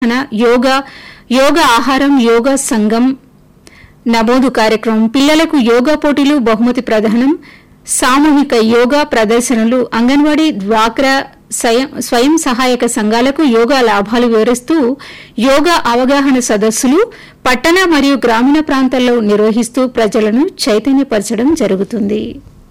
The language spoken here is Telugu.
అవగాహన, యోగా ఆహారం, యోగా సంఘం నమోదు కార్యక్రమం, పిల్లలకు యోగా పోటీలు, బహుమతి ప్రదానం, సామూహిక యోగా ప్రదర్శనలు, అంగన్వాడీ, డ్వాక్రా, స్వయం సహాయక సంఘాలకు యోగా లాభాలు వివరిస్తూ యోగా అవగాహన సదస్సులు పట్టణ మరియు గ్రామీణ ప్రాంతాల్లో నిర్వహిస్తూ ప్రజలను చైతన్యపరచడం జరుగుతుంది.